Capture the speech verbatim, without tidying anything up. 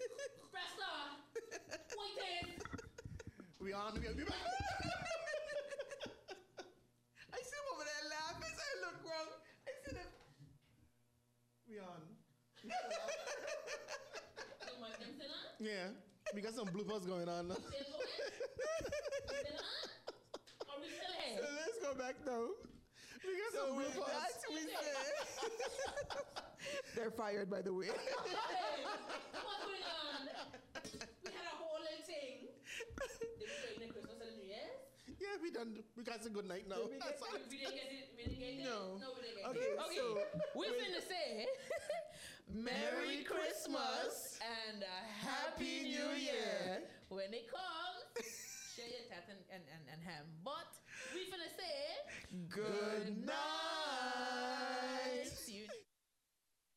Press star. Waiting. We on. We be back. I see him over there laughing. So I look wrong. I see them. We on. You want them still on? Yeah. We got some bloopers going on now. Still going? Still on? Are we still So here? let's go back now. We got So some we- bloopers. that's we say. They're fired, by the way. Hey, what's going on? We had a whole little thing. Did we play the Christmas and the New Year's? Yeah, we done. We got a good night now. Did we That's get- all. We didn't get it. We didn't get it. No. No, we didn't get Okay, it. Okay, so- we finna say Merry Christmas and a Happy New Year. When it comes, share your tat and, and, and, and ham. But we finna say Good night.